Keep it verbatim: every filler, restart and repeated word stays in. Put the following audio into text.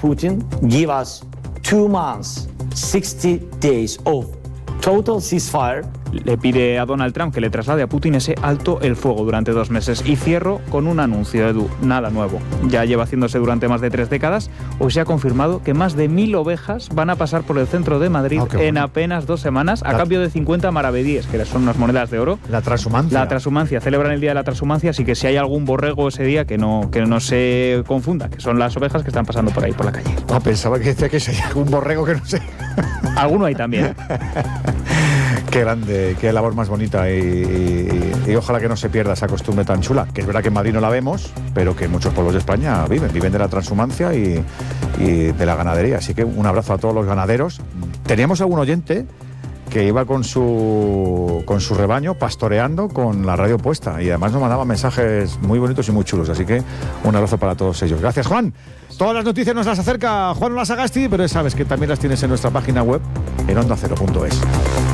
Putin give us two months, sixty days of total ceasefire. Le pide a Donald Trump que le traslade a Putin ese alto el fuego durante dos meses. Y cierro con un anuncio, Edu, nada nuevo. Ya lleva haciéndose durante más de tres décadas. Hoy se ha confirmado que más de mil ovejas van a pasar por el centro de Madrid oh, en bueno. apenas dos semanas a la... cambio de cincuenta maravedíes, que son unas monedas de oro. La transhumancia. La transhumancia. Celebran el Día de la Transhumancia, así que si hay algún borrego ese día, que no, que no se confunda, que son las ovejas que están pasando por ahí, por la calle. Ah, pensaba que decía que si hay algún borrego que no sé. Alguno hay también. Qué grande, qué labor más bonita y, y, y ojalá que no se pierda esa costumbre tan chula, que es verdad que en Madrid no la vemos, pero que en muchos pueblos de España viven, viven de la transhumancia y, y de la ganadería. Así que un abrazo a todos los ganaderos. Teníamos algún oyente que iba con su, con su rebaño pastoreando con la radio puesta y además nos mandaba mensajes muy bonitos y muy chulos, así que un abrazo para todos ellos. Gracias, Juan. Todas las noticias nos las acerca Juan Olasagasti, pero sabes que también las tienes en nuestra página web en onda cero punto es.